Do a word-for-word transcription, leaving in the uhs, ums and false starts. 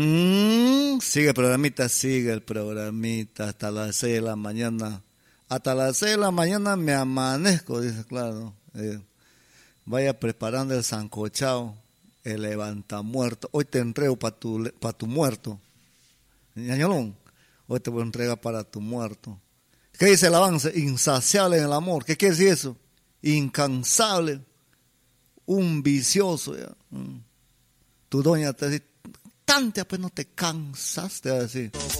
Mm, sigue el programita, sigue el programita hasta las seis de la mañana. Hasta las seis de la mañana me amanezco, dice, claro. Eh, vaya preparando el sancochado, el levantamuerto. Hoy te entrego para tu, pa tu muerto. Ñañolón, hoy te voy a entregar para tu muerto. ¿Qué dice el avance? Insaciable en el amor. ¿Qué quiere decir eso? Incansable. Un vicioso. Ya. Mm. Tu doña te dice, tanta pues no te cansas, te va a decir.